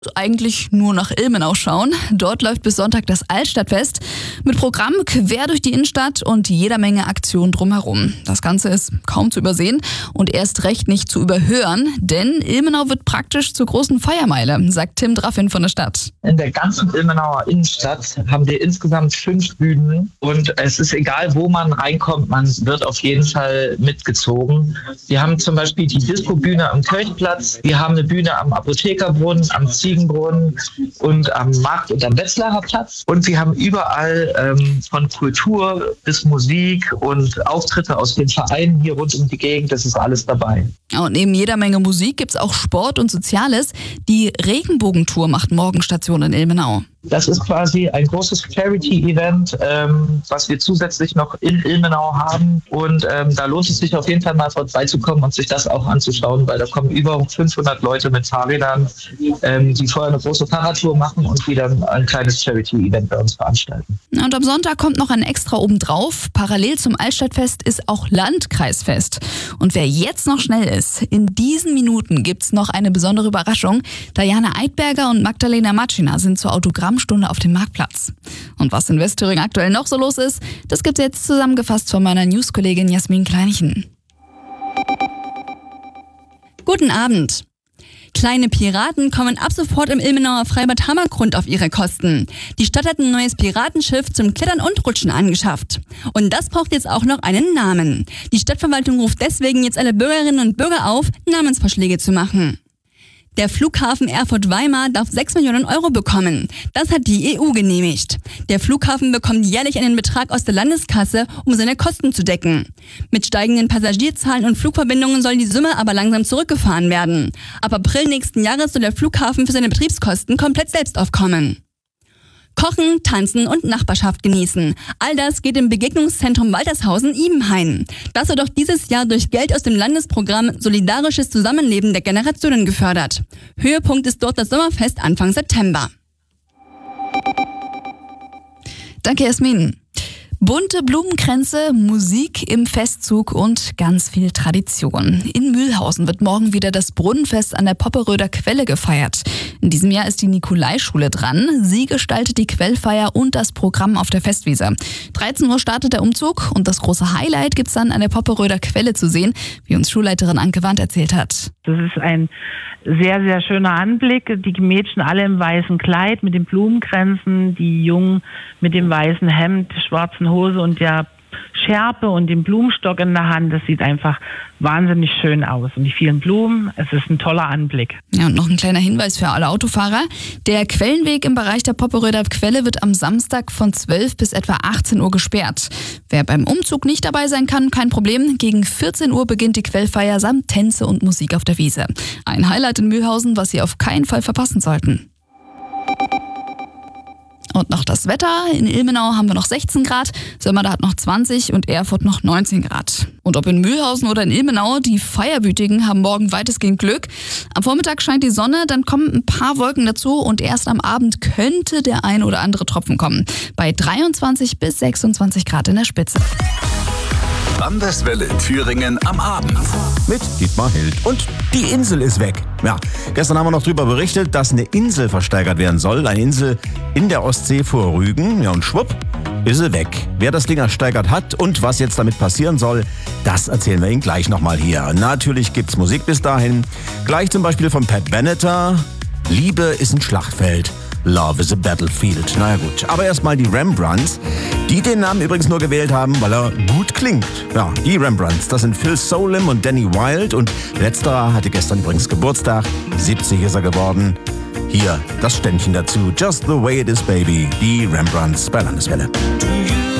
Eigentlich nur nach Ilmenau schauen. Dort läuft bis Sonntag das Altstadtfest mit Programm quer durch die Innenstadt und jeder Menge Aktionen drumherum. Das Ganze ist kaum zu übersehen und erst recht nicht zu überhören, denn Ilmenau wird praktisch zur großen Feiermeile, sagt Tim Draffin von der Stadt. In der ganzen Ilmenauer Innenstadt haben wir insgesamt 5 Bühnen und es ist egal, wo man reinkommt, man wird auf jeden Fall mitgezogen. Wir haben zum Beispiel die Disco-Bühne am Kirchplatz, wir haben eine Bühne am Apothekerbrunnen, am Ziegenbrunnen und am Markt- und am Wetzlarer Platz. Und wir haben überall von Kultur bis Musik und Auftritte aus den Vereinen hier rund um die Gegend, das ist alles dabei. Und neben jeder Menge Musik gibt's auch Sport und Soziales. Die Regenbogentour macht morgen Station in Ilmenau. Das ist quasi ein großes Charity-Event, was wir zusätzlich noch in Ilmenau haben. Und da lohnt es sich auf jeden Fall mal vorbeizukommen und sich das auch anzuschauen, weil da kommen über 500 Leute mit Fahrrädern, die vorher eine große Fahrradtour machen und die dann ein kleines Charity-Event bei uns veranstalten. Und am Sonntag kommt noch ein Extra obendrauf. Parallel zum Altstadtfest ist auch Landkreisfest. Und wer jetzt noch schnell ist, in diesen Minuten gibt's noch eine besondere Überraschung. Diana Eidberger und Magdalena Matschina sind zur Autogrammstunde auf dem Marktplatz. Und was in Westthüringen aktuell noch so los ist, das gibt's jetzt zusammengefasst von meiner Newskollegin Jasmin Kleinichen. Guten Abend. Kleine Piraten kommen ab sofort im Ilmenauer Freibad Hammergrund auf ihre Kosten. Die Stadt hat ein neues Piratenschiff zum Klettern und Rutschen angeschafft. Und das braucht jetzt auch noch einen Namen. Die Stadtverwaltung ruft deswegen jetzt alle Bürgerinnen und Bürger auf, Namensvorschläge zu machen. Der Flughafen Erfurt-Weimar darf 6 Millionen Euro bekommen. Das hat die EU genehmigt. Der Flughafen bekommt jährlich einen Betrag aus der Landeskasse, um seine Kosten zu decken. Mit steigenden Passagierzahlen und Flugverbindungen soll die Summe aber langsam zurückgefahren werden. Ab April nächsten Jahres soll der Flughafen für seine Betriebskosten komplett selbst aufkommen. Kochen, tanzen und Nachbarschaft genießen. All das geht im Begegnungszentrum Waltershausen-Ibenhain. Das wird auch dieses Jahr durch Geld aus dem Landesprogramm Solidarisches Zusammenleben der Generationen gefördert. Höhepunkt ist dort das Sommerfest Anfang September. Danke, Jasmin. Bunte Blumenkränze, Musik im Festzug und ganz viel Tradition. In Mühlhausen wird morgen wieder das Brunnenfest an der Popperöder Quelle gefeiert. In diesem Jahr ist die Nikolaischule dran. Sie gestaltet die Quellfeier und das Programm auf der Festwiese. 13 Uhr startet der Umzug und das große Highlight gibt's dann an der Popperöder Quelle zu sehen, wie uns Schulleiterin Anke Wandt erzählt hat. Das ist ein sehr, sehr schöner Anblick. Die Mädchen alle im weißen Kleid mit den Blumenkränzen, die Jungen mit dem weißen Hemd, schwarzen Hose und der Schärpe und dem Blumenstock in der Hand. Das sieht einfach wahnsinnig schön aus. Und die vielen Blumen, es ist ein toller Anblick. Ja, und noch ein kleiner Hinweis für alle Autofahrer. Der Quellenweg im Bereich der Popperöder Quelle wird am Samstag von 12 bis etwa 18 Uhr gesperrt. Wer beim Umzug nicht dabei sein kann, kein Problem. Gegen 14 Uhr beginnt die Quellfeier samt Tänze und Musik auf der Wiese. Ein Highlight in Mühlhausen, was Sie auf keinen Fall verpassen sollten. Und noch das Wetter. In Ilmenau haben wir noch 16 Grad, Sömmerda hat noch 20 und Erfurt noch 19 Grad. Und ob in Mühlhausen oder in Ilmenau, die Feierwütigen haben morgen weitestgehend Glück. Am Vormittag scheint die Sonne, dann kommen ein paar Wolken dazu und erst am Abend könnte der ein oder andere Tropfen kommen. Bei 23 bis 26 Grad in der Spitze. Landeswelle Thüringen am Abend. Mit Dietmar Hild. Und die Insel ist weg. Ja, gestern haben wir noch darüber berichtet, dass eine Insel versteigert werden soll. Eine Insel in der Ostsee vor Rügen. Ja, und schwupp, ist sie weg. Wer das Ding ersteigert hat und was jetzt damit passieren soll, das erzählen wir Ihnen gleich nochmal hier. Natürlich gibt's Musik bis dahin. Gleich zum Beispiel von Pat Benatar. Liebe ist ein Schlachtfeld. Love is a Battlefield. Naja gut, aber erstmal die Rembrandts, die den Namen übrigens nur gewählt haben, weil er gut klingt. Ja, die Rembrandts, das sind Phil Solim und Danny Wilde und letzterer hatte gestern übrigens Geburtstag, 70 ist er geworden. Hier, das Ständchen dazu, Just the Way It Is Baby, die Rembrandts bei Landeswelle.